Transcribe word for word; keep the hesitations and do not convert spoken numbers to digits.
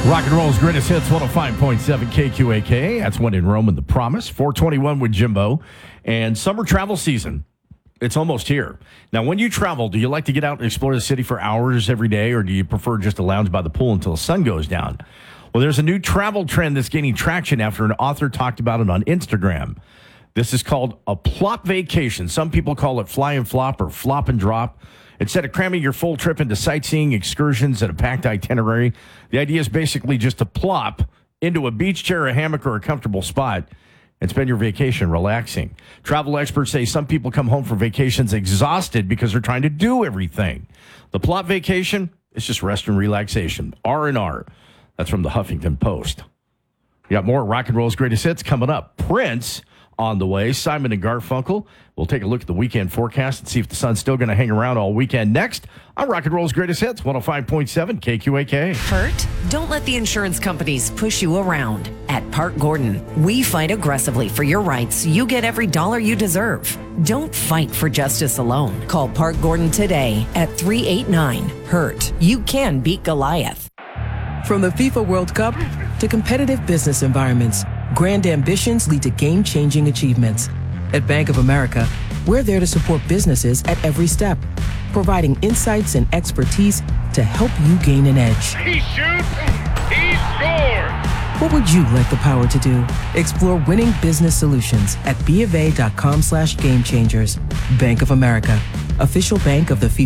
Rock and roll's greatest hits, one oh five point seven K Q A K. That's When in Rome and The Promise. four twenty-one with Jimbo. And summer travel season, it's almost here. Now, when you travel, do you like to get out and explore the city for hours every day, or do you prefer just to lounge by the pool until the sun goes down? Well, there's a new travel trend that's gaining traction after an author talked about it on Instagram. This is called a plop vacation. Some people call it fly and flop or flop and drop. Instead of cramming your full trip into sightseeing excursions and a packed itinerary, the idea is basically just to plop into a beach chair, a hammock, or a comfortable spot and spend your vacation relaxing. Travel experts say some people come home from vacations exhausted because they're trying to do everything. The plop vacation is just rest and relaxation. R and R. That's from the Huffington Post. We got more rock and roll's greatest hits coming up. Prince on the way. Simon and Garfunkel. We'll take a look at the weekend forecast and see if the sun's still going to hang around all weekend. Next on Rock and Roll's greatest hits, one oh five point seven K Q A K. Hurt? Don't let the insurance companies push you around. At Park Gordon, we fight aggressively for your rights so you get every dollar you deserve. Don't fight for justice alone. Call Park Gordon today at three eight nine, hurt. You can beat Goliath. From the FIFA World Cup to competitive business environments, grand ambitions lead to game-changing achievements. At Bank of America, we're there to support businesses at every step, providing insights and expertise to help you gain an edge. He shoots, he scores! What would you like the power to do? Explore winning business solutions at bofa.com slash game changers. Bank of America, official bank of the FIFA